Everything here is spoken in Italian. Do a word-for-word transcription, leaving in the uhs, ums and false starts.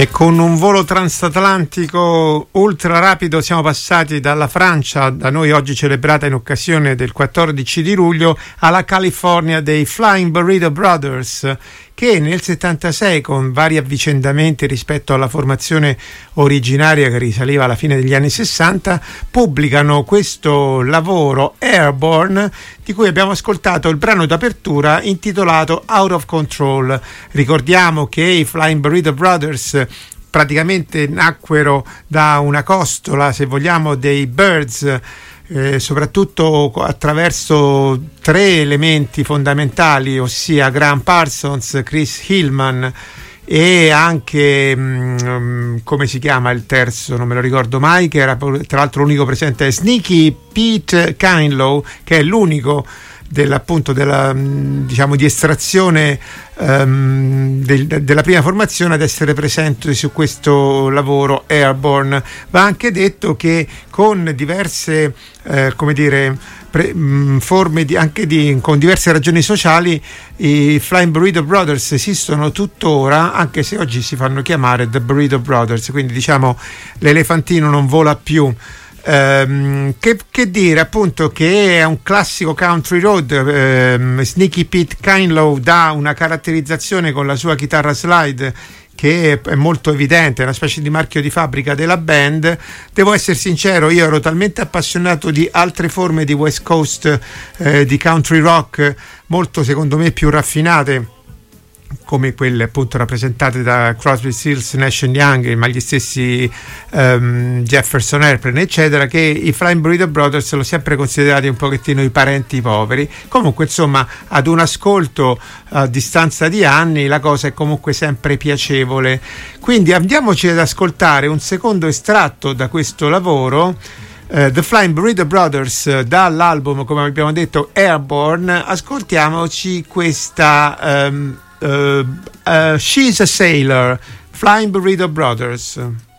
E con un volo transatlantico ultra rapido siamo passati dalla Francia, da noi oggi celebrata in occasione del quattordici di luglio, alla California dei Flying Burrito Brothers, che nel settantasei, con vari avvicendamenti rispetto alla formazione originaria che risaliva alla fine degli anni sessanta, pubblicano questo lavoro Airborne, di cui abbiamo ascoltato il brano d'apertura intitolato Out of Control. Ricordiamo che i Flying Burrito Brothers praticamente nacquero da una costola, se vogliamo, dei Byrds, Eh, soprattutto attraverso tre elementi fondamentali, ossia Graham Parsons, Chris Hillman e anche mh, come si chiama il terzo, non me lo ricordo mai, che era tra l'altro l'unico presente, Sneaky Pete Kinelow, che è l'unico dell'appunto della diciamo di estrazione um, del, della prima formazione ad essere presente su questo lavoro Airborne. Va anche detto che con diverse eh, come dire pre, mh, forme di, anche di con diverse ragioni sociali, i Flying Burrito Brothers esistono tuttora, anche se oggi si fanno chiamare The Burrito Brothers, quindi diciamo l'elefantino non vola più. Um, che, che dire, appunto, che è un classico country road. um, Sneaky Pete Kinelow dà una caratterizzazione con la sua chitarra slide che è molto evidente, è una specie di marchio di fabbrica della band. Devo essere sincero, io ero talmente appassionato di altre forme di West Coast, eh, di country rock molto, secondo me, più raffinate, come quelle appunto rappresentate da Crosby, Stills, Nash and Young, ma gli stessi um, Jefferson Airplane eccetera, che i Flying Burrito Brothers l'ho sempre considerati un pochettino i parenti poveri. Comunque, insomma, ad un ascolto a distanza di anni la cosa è comunque sempre piacevole. Quindi andiamoci ad ascoltare un secondo estratto da questo lavoro, Uh, The Flying Burrito Brothers, uh, dall'album, come abbiamo detto, Airborne. Ascoltiamoci questa um, uh, uh, She's a Sailor, Flying Burrito Brothers.